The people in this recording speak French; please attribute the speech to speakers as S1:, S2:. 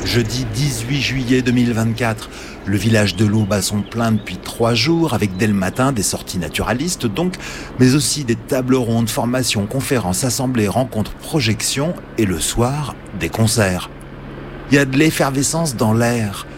S1: Jeudi 18 juillet 2024, le village de l'Aube bat son plein depuis 3 jours, avec dès le matin des sorties naturalistes donc, mais aussi des tables rondes, formations, conférences, assemblées, rencontres, projections, et le soir, des concerts. Il y a de l'effervescence dans l'air.